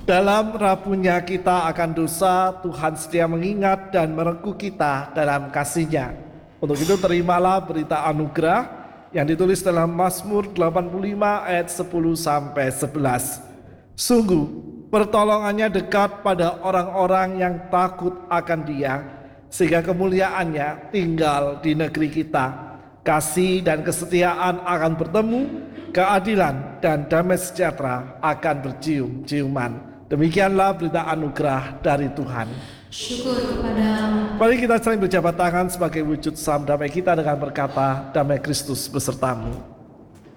Dalam rapuhnya kita akan dosa, Tuhan setia mengingat dan merengkuh kita dalam kasih-Nya. Untuk itu terimalah berita anugerah yang ditulis dalam Mazmur 85 ayat 10-11. Sungguh, pertolongannya dekat pada orang-orang yang takut akan Dia, sehingga kemuliaannya tinggal di negeri kita. Kasih dan kesetiaan akan bertemu, keadilan dan damai sejahtera akan bercium-ciuman. Demikianlah berita anugerah dari Tuhan. Syukur kepada Allah. Mari kita saling berjabat tangan sebagai wujud salam damai kita dengan berkata, damai Kristus besertamu.